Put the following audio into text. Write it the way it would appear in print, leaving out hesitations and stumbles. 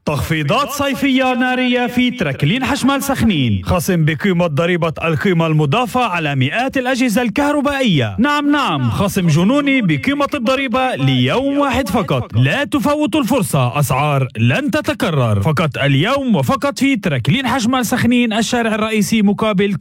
تخفيضات صيفية نارية في تركلين حشمال سخنين. خصم بقيمة ضريبة القيمة المضافة على مئات الأجهزة الكهربائية. نعم خصم جنوني بقيمة الضريبة ليوم واحد فقط. لا تفوتوا الفرصة، أسعار لن تتكرر، فقط اليوم وفقط في تركلين حشمال سخنين، الشارع الرئيسي مقابل